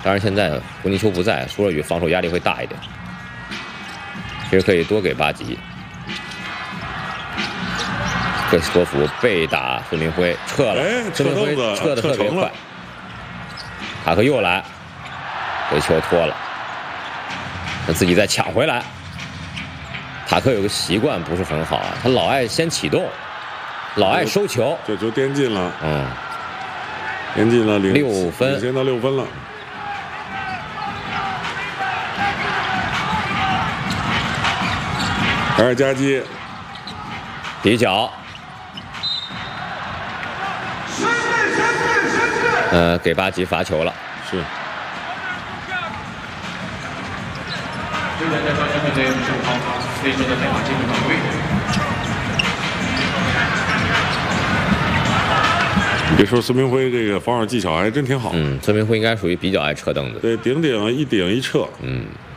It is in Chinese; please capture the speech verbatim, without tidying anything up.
当然现在胡尼丘不在，苏若雨防守压力会大一点。其实可以多给巴吉。克里斯托弗被打，孙明辉撤了， 哎， 孙明辉撤的特别快。塔克又来，给球拖了，他自己再抢回来。塔克有个习惯不是很好啊，他老爱先启动，老爱收球。 这球颠进了， 嗯， 颠进了领六分， 领先到六分了。埃尔加基底角，呃，给巴吉罚球了。 是。你别说，孙明辉这个防守技巧还真挺好。 嗯，孙明辉应该属于比较爱撤凳子。 对，顶顶一顶一撤。 嗯。